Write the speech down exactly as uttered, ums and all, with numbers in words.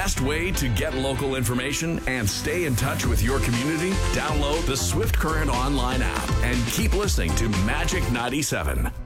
best way to get local information and stay in touch with your community? Download the Swift Current online app and keep listening to Magic ninety-seven.